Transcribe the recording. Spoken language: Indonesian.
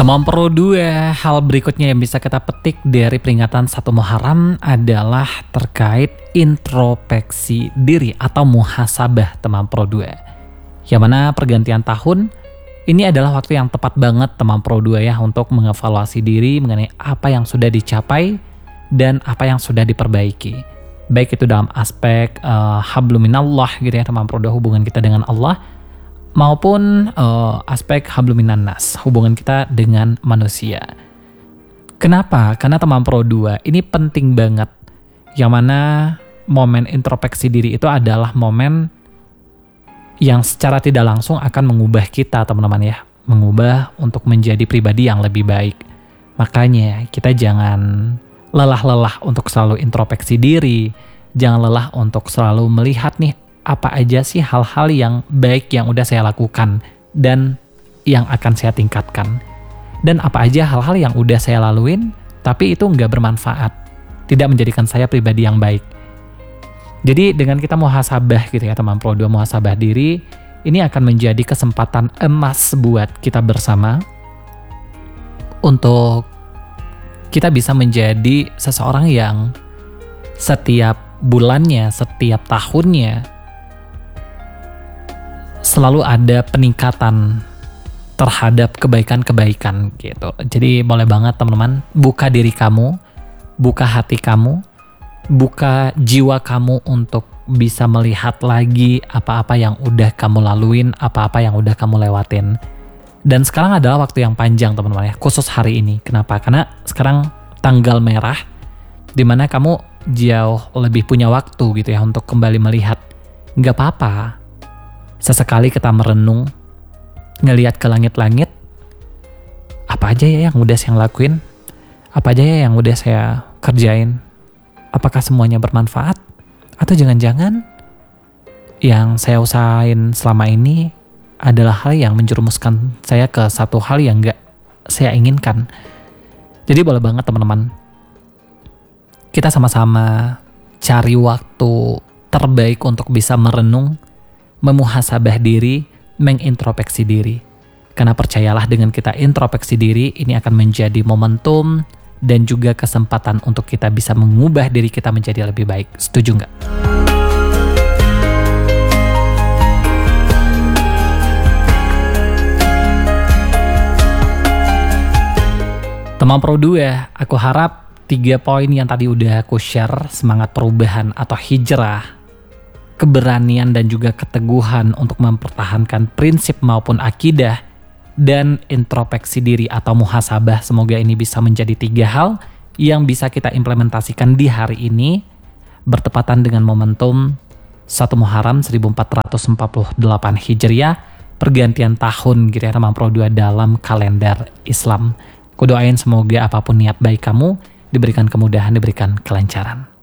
Teman Pro 2, hal berikutnya yang bisa kita petik dari peringatan 1 Muharram adalah terkait introspeksi diri atau muhasabah teman Pro 2. Yang mana pergantian tahun ini adalah waktu yang tepat banget teman Pro 2 ya untuk mengevaluasi diri mengenai apa yang sudah dicapai dan apa yang sudah diperbaiki. Baik itu dalam aspek habluminallah gitu ya teman Pro 2, hubungan kita dengan Allah, maupun aspek habluminan nas, hubungan kita dengan manusia. Kenapa? Karena teman Pro 2 ini penting banget. Yang mana momen introspeksi diri itu adalah momen yang secara tidak langsung akan mengubah kita teman-teman ya. Mengubah untuk menjadi pribadi yang lebih baik. Makanya kita jangan lelah-lelah untuk selalu introspeksi diri. Jangan lelah untuk selalu melihat nih, apa aja sih hal-hal yang baik yang udah saya lakukan dan yang akan saya tingkatkan. Dan apa aja hal-hal yang udah saya laluin tapi itu nggak bermanfaat, tidak menjadikan saya pribadi yang baik. Jadi dengan kita muhasabah gitu ya teman Pro 2, muhasabah diri, ini akan menjadi kesempatan emas buat kita bersama untuk kita bisa menjadi seseorang yang setiap bulannya, setiap tahunnya selalu ada peningkatan terhadap kebaikan-kebaikan gitu. Jadi boleh banget teman-teman buka diri kamu, buka hati kamu, buka jiwa kamu untuk bisa melihat lagi apa-apa yang udah kamu laluin, apa-apa yang udah kamu lewatin. Dan sekarang adalah waktu yang panjang teman-teman ya, khusus hari ini. Kenapa? Karena sekarang tanggal merah, dimana kamu jauh lebih punya waktu gitu ya untuk kembali melihat. Nggak apa-apa sesekali kita merenung, ngelihat ke langit-langit, apa aja ya yang udah saya lakuin, apa aja ya yang udah saya kerjain, apakah semuanya bermanfaat, atau jangan-jangan yang saya usahain selama ini adalah hal yang menjerumuskan saya ke satu hal yang gak saya inginkan. Jadi boleh banget teman-teman, kita sama-sama cari waktu terbaik untuk bisa merenung, memuhasabah diri, mengintrospeksi diri. Karena percayalah dengan kita introspeksi diri, ini akan menjadi momentum dan juga kesempatan untuk kita bisa mengubah diri kita menjadi lebih baik. Setuju nggak? Teman Pro 2, aku harap 3 poin yang tadi udah aku share, semangat perubahan atau hijrah, keberanian dan juga keteguhan untuk mempertahankan prinsip maupun akidah, dan introspeksi diri atau muhasabah, semoga ini bisa menjadi 3 hal yang bisa kita implementasikan di hari ini bertepatan dengan momentum 1 Muharram 1448 Hijriah, pergantian tahun gitu ya teman Pro 2 dalam kalender Islam. Aku doain semoga apapun niat baik kamu diberikan kemudahan, diberikan kelancaran.